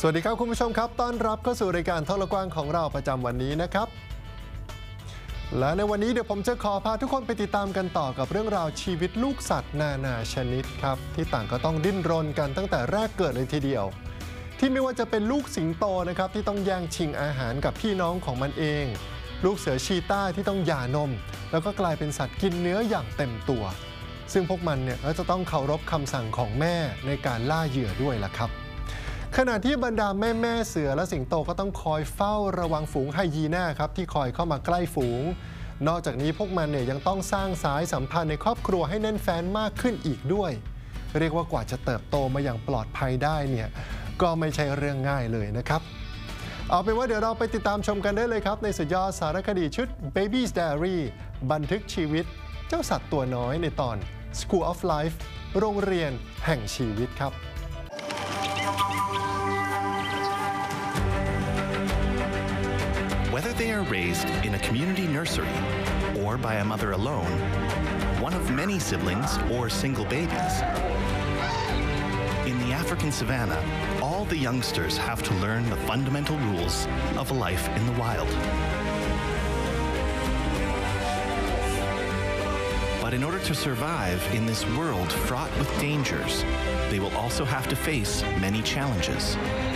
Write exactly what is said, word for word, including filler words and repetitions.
สวัสดีครับคุณผู้ชมครับต้อนรับเข้าสู่รายการท่องละกว้างของเราประจำวันนี้นะครับและในวันนี้เดี๋ยวผมจะขอพาทุกคนไปติดตามกันต่อกับเรื่องราวชีวิตลูกสัตว์นานาชนิดครับที่ต่างก็ต้องดิ้นรนกันตั้งแต่แรกเกิดเลยทีเดียวที่ไม่ว่าจะเป็นลูกสิงโตนะครับที่ต้องแย่งชิงอาหารกับพี่น้องของมันเองลูกเสือชีต้าที่ต้องหย่านมแล้วก็กลายเป็นสัตว์กินเนื้ออย่างเต็มตัวซึ่งพวกมันเนี่ยก็จะต้องเคารพคำสั่งของแม่ในการล่าเหยื่อด้วยล่ะครับขณะที่บรรดาแม่แม่เสือและสิงโตก็ต้องคอยเฝ้าระวังฝูงไฮยีน่าครับที่คอยเข้ามาใกล้ฝูงนอกจากนี้พวกมันเนี่ยยังต้องสร้างสายสัมพันธ์ในครอบครัวให้แน่นแฟ้นมากขึ้นอีกด้วยเรียกว่ากว่าจะเติบโตมาอย่างปลอดภัยได้เนี่ยก็ไม่ใช่เรื่องง่ายเลยนะครับเอาเป็นว่าเดี๋ยวเราไปติดตามชมกันได้เลยครับในสุดยอดสารคดีชุด Baby's Diary บันทึกชีวิตเจ้าสัตว์ตัวน้อยในตอน School of Life โรงเรียนแห่งชีวิตครับ Whether they are raised in a community nursery or by a mother alone, one of many siblings or single babies, in the African savannah, all the youngsters have to learn the fundamental rules of life in the wild. But in order to survive in this world fraught with dangers, they will also have to face many challenges.